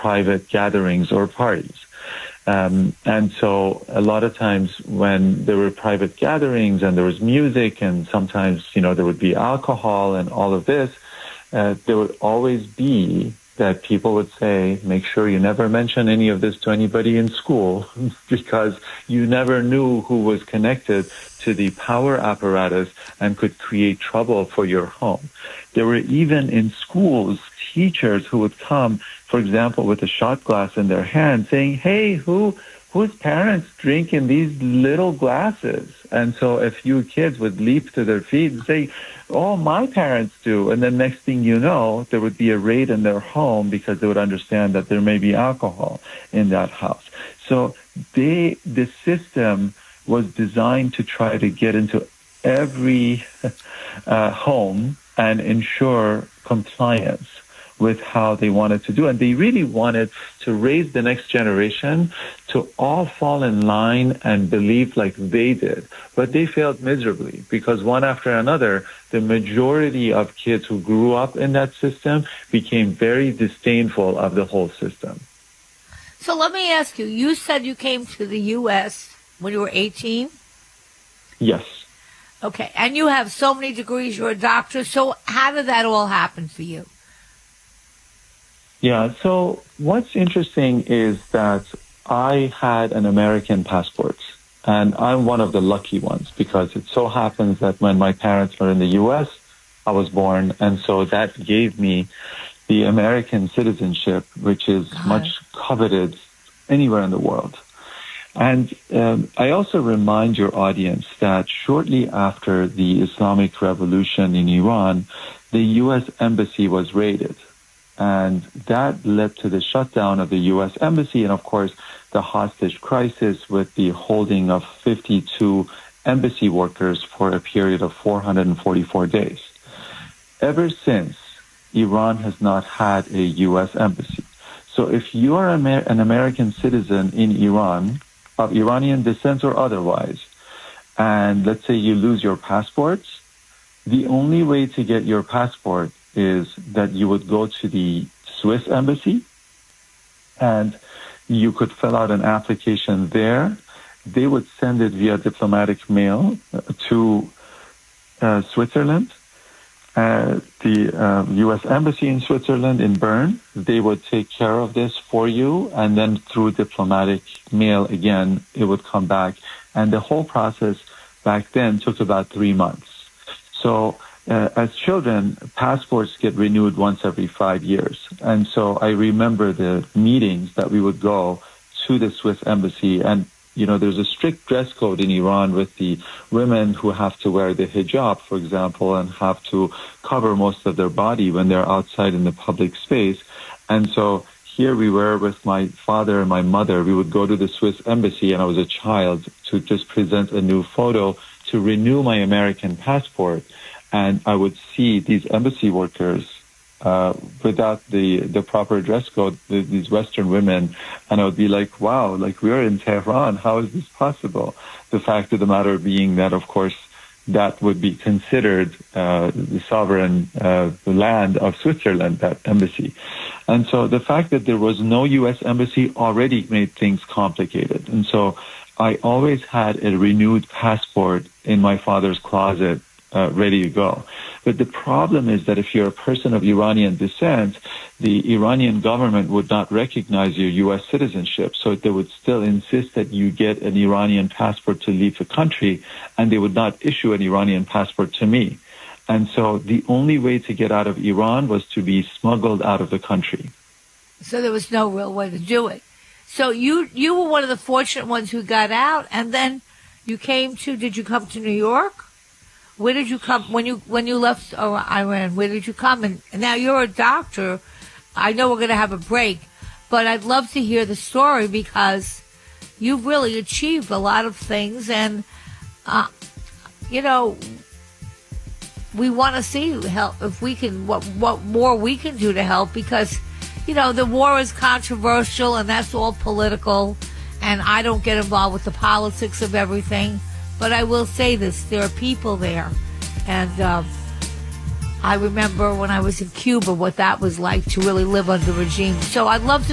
private gatherings or parties. And so a lot of times when there were private gatherings and there was music and sometimes, there would be alcohol and all of this, there would always be that people would say, make sure you never mention any of this to anybody in school because you never knew who was connected to the power apparatus and could create trouble for your home. There were even in schools teachers who would come, for example, with a shot glass in their hand saying, hey, whose parents drink in these little glasses? And so a few kids would leap to their feet and say, oh, my parents do. And then next thing you know, there would be a raid in their home because they would understand that there may be alcohol in that house. So the system was designed to try to get into every home and ensure compliance with how they wanted to do. And they really wanted to raise the next generation to all fall in line and believe like they did. But they failed miserably because one after another, the majority of kids who grew up in that system became very disdainful of the whole system. So let me ask you, you said you came to the U.S. when you were 18? Yes. Okay, and you have so many degrees, you're a doctor, so how did that all happen for you? Yeah, so what's interesting is that I had an American passport, and I'm one of the lucky ones because it so happens that when my parents were in the U.S., I was born, and so that gave me the American citizenship, which is much coveted anywhere in the world. And I also remind your audience that shortly after the Islamic Revolution in Iran, the U.S. Embassy was raided. And that led to the shutdown of the U.S. Embassy and, of course, the hostage crisis with the holding of 52 embassy workers for a period of 444 days. Ever since, Iran has not had a U.S. embassy. So if you are an American citizen in Iran, of Iranian descent or otherwise, and let's say you lose your passport, the only way to get your passport is that you would go to the Swiss embassy and you could fill out an application there. They would send it via diplomatic mail to Switzerland. The U.S. Embassy in Switzerland, in Bern, they would take care of this for you, and then through diplomatic mail again, it would come back. And the whole process back then took about 3 months. So as children, passports get renewed once every 5 years. And so I remember the meetings that we would go to the Swiss Embassy, and there's a strict dress code in Iran with the women who have to wear the hijab, for example, and have to cover most of their body when they're outside in the public space. And so here we were with my father and my mother. We would go to the Swiss Embassy, and I was a child, to just present a new photo to renew my American passport. And I would see these embassy workers without the proper dress code, these Western women, and I would be like, wow, like we're in Tehran, how is this possible? The fact of the matter being that, of course, that would be considered the sovereign land of Switzerland, that embassy. And so the fact that there was no U.S. embassy already made things complicated. And so I always had a renewed passport in my father's closet, ready to go. But the problem is that if you're a person of Iranian descent, the Iranian government would not recognize your U.S. citizenship. So they would still insist that you get an Iranian passport to leave the country, and they would not issue an Iranian passport to me. And so the only way to get out of Iran was to be smuggled out of the country. So there was no real way to do it. So you were one of the fortunate ones who got out, and then did you come to New York? Where did you come when you left Iran? Where did you come? And now you're a doctor. I know we're going to have a break, but I'd love to hear the story because you've really achieved a lot of things, and we want to see help if we can. What more we can do to help, because the war is controversial and that's all political, and I don't get involved with the politics of everything. But I will say this, there are people there. And I remember when I was in Cuba what that was like to really live under regime. So I'd love to